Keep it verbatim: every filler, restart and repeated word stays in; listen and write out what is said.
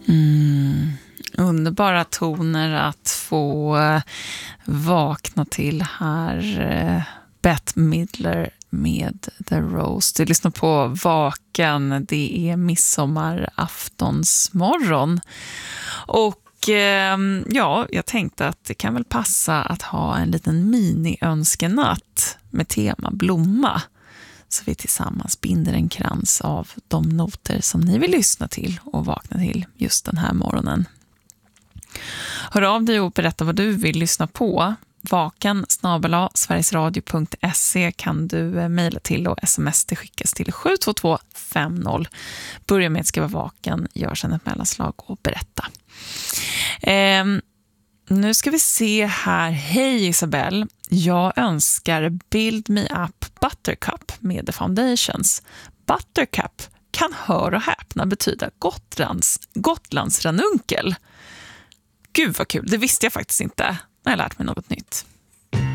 Mm, underbara toner att få vakna till här. Bette Midler med The Rose. Du lyssnar på Vaken. Det är midsommaraftonsmorgon. Och eh, ja, jag tänkte att det kan väl passa att ha en liten mini-önskenatt med tema blomma. Så vi tillsammans binder en krans av de noter som ni vill lyssna till och vakna till just den här morgonen. Hör av dig och berätta vad du vill lyssna på. Vaken snabel-a sverigesradio punkt se kan du mejla till och sms det skickas till sju två två fem noll. Börja med att skriva vaken, gör sedan ett mellanslag och berätta. Eh, nu ska vi se här. Hej Isabel, jag önskar Build Me Up Buttercup med The Foundations. Buttercup kan, hör och häpna, betyda Gotlands, Gotlands ranunkel. Gud vad kul, det visste jag faktiskt inte. Jag har lärt mig något nytt.